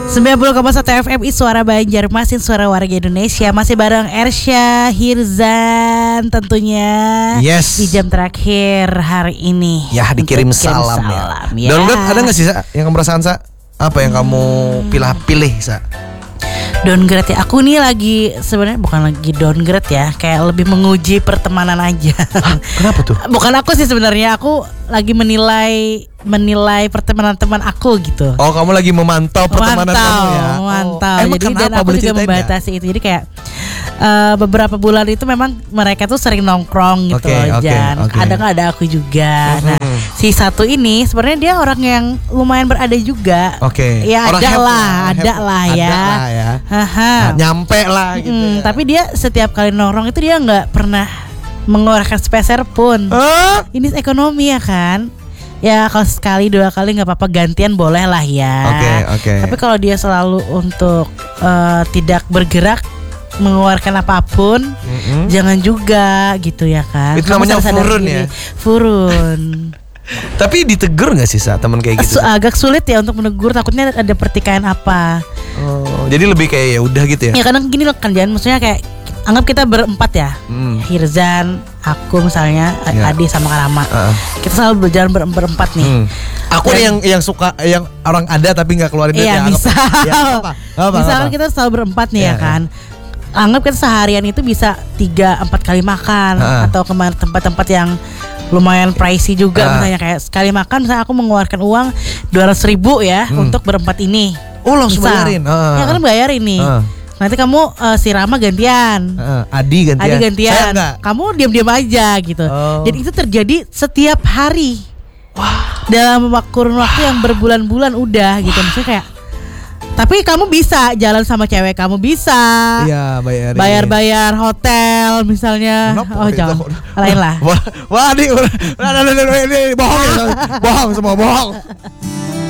90,1 FMI Suara Banjarmasin, Suara Warga Indonesia. Masih bareng Ersya, Hirzan tentunya. Yes. Di jam terakhir hari ini. Ya, dikirim salam ya. Downgrade ada gak sih, Sa? Yang kamu rasakan, Sa? Apa yang kamu pilih, Sa? Downgrade ya, aku nih lagi sebenarnya bukan lagi downgrade ya, kayak lebih menguji pertemanan aja. Kenapa tuh? Bukan aku sih sebenarnya, aku lagi menilai pertemanan teman aku gitu. Oh, kamu lagi memantau pertemanan kamu ya? Memantau. Emang Jadi dan aku juga membatasi itu. Jadi kayak beberapa bulan itu memang mereka tuh sering nongkrong gitu loh, Jan. Kadang ada aku juga. Nah, si satu ini sebenarnya dia orang yang lumayan berada juga. Ya orang ada lah ya. Nah, nyampe lah gitu ya. Tapi dia setiap kali nongkrong itu dia nggak pernah mengeluarkan sepeser pun. Ini ekonomi ya kan. Ya kalau sekali 2 kali nggak apa-apa, gantian boleh lah ya. Tapi kalau dia selalu untuk tidak bergerak mengeluarkan apapun, jangan juga gitu ya kan. Itu namanya furun ya. Furun. Tapi ditegur nggak sih, Sa, teman kayak gitu? Agak sulit ya untuk menegur, takutnya ada pertikaian apa. Jadi lebih kayak ya udah gitu ya. Ya karena gini loh kan, Jan, maksudnya kayak anggap kita berempat ya. Hirzan, aku misalnya, Adi sama Karama. Kita selalu berjalan berempat nih. Aku nih yang suka yang orang ada tapi nggak keluarin duit. Iya, misalkan kita selalu berempat nih ya kan. Anggap kita seharian itu bisa 3-4 kali makan atau ke tempat-tempat yang lumayan pricey juga, misalnya kayak sekali makan misalnya aku mengeluarkan uang 200.000 ya untuk berempat ini. Oh, langsung bayarin. Ya kan bayarin nih. Nanti kamu si Rama gantian, Adi gantian. Saya enggak. Kamu diam-diam aja gitu. Jadi itu terjadi setiap hari. Dalam kurun waktu yang berbulan-bulan udah gitu. Maksudnya kayak, tapi kamu bisa jalan sama cewek kamu, bisa. Iya, bayar hotel misalnya. Jangan lain lah. Wah, ini bohong ya. Bohong semua, bohong.